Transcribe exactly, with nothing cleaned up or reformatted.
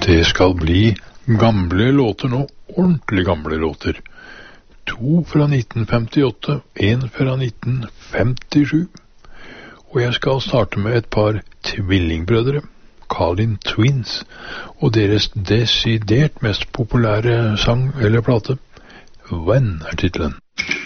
Det skal bli gamle låter nå, ordentlig gamle låter. To fra nitten femtiåtte, en fra nitten femtisju. Og jeg skal starte med et par tvillingbrødre, Carlin Twins, og deres desidert mest populære sang eller plate. When er titlen.